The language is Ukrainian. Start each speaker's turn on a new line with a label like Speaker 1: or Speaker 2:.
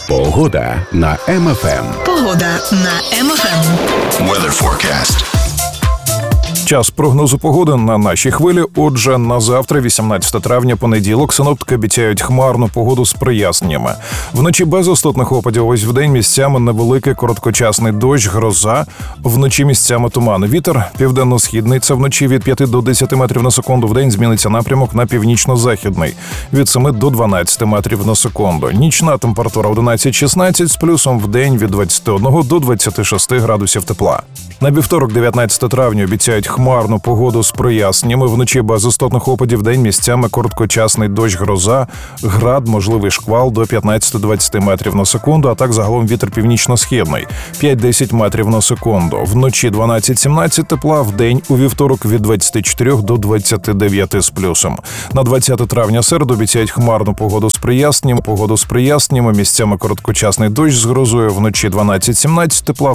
Speaker 1: Погода на МФМ.
Speaker 2: Погода на МФМ.
Speaker 3: Weather forecast.
Speaker 4: Час прогнозу погоди на нашій хвилі. Отже, на завтра, 18 травня, понеділок, синоптики обіцяють хмарну погоду з проясненнями. Вночі без істотних опадів, ось вдень місцями невеликий короткочасний дощ, гроза. Вночі місцями туман. Вітер південно-східний, це вночі від 5 до 10 метрів на секунду. Вдень зміниться напрямок на північно-західний, від 7 до 12 метрів на секунду. Нічна температура 11-16, з плюсом вдень від 21 до 26 градусів тепла. На вівторок, 19 травня, обіцяють хмарну погоду з проясненнями. Вночі без істотних опадів, день місцями короткочасний дощ, гроза, град, можливий шквал до 15-20 метрів на секунду, а так загалом вітер північно-східний 5-10 метрів на секунду. Вночі 12-17 тепла, вдень у вівторок від 24 до 29 з плюсом. На 20 травня середу обіцяють хмарну погоду з проясненнями, місцями короткочасний дощ з грозою, вночі 12-17 тепла,